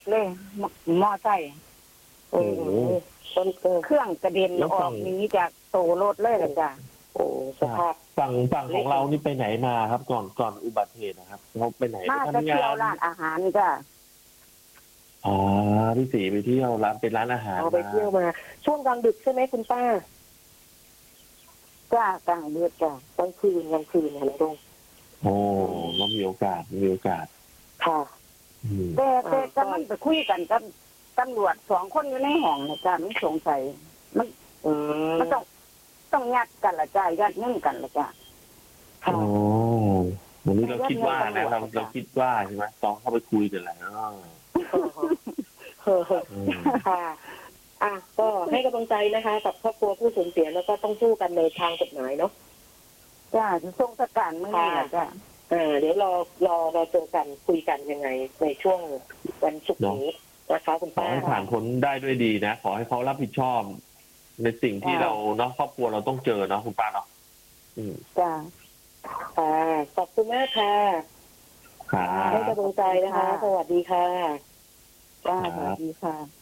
เลยมอไซค์โอ้โหต้นเกิดเครื่องกระเด็นออกหนีจากโตรถเลยล่ะจ้ะโอ้สภาพฝั่งของเรานี่ไปไหนมาครับก่อนอุบัติเหตุนะครับเราไปไหนมาไปจะทำงาเที่ยวน ร้านอาหารจ้ะอ๋อพี่ศรีไปเที่ยวร้านเป็นร้านอาหารเอาไปเที่ยวมา ช่วงกลางดึกใช่ไหมคุณป้าจ้ากลางเดือนจ้ะกลางคืนค่ะลุงตรงโอ้ก็มีโอกาสค่ะอืมแต่ก็มันไปคุยกันกับตำรวจ2 คนอยู่ในห้องนะจ้ะไม่สงสัยมันอืมมันต้องยัดกันละจ้ะยัดเงินกันละจ้ะค่ะโอ้วันนี้เราคิดว่านะเราคิดว่าใช่ไหมตอนเข้าไปคุยกันแล้วค่ะ ก็ให้กำลังใจนะคะ กับครอบครัวผู้สูญเสียแล้วก็ต้องสู้กันในทางกฎหมายเนาะจ้ะจะส่งสการเมื่อไหร่ล่ะจ้ะเดี๋ยวเราเจอกันคุยกันยังไงในช่วงวันศุกร์นี้นะคะคุณขอป้าให้ผ่านพ้นได้ด้วยดีนะขอให้เขารับผิดชอบ ในสิ่งที่เราเนาะครอบครัวเราต้องเจอเนาะคุณป้าเนาะจ้ะค่ะขอบคุณมากค่ะครับให้กำลังใจนะคะ สวัสดีค่ะจ้ะสวัสดีค่ะ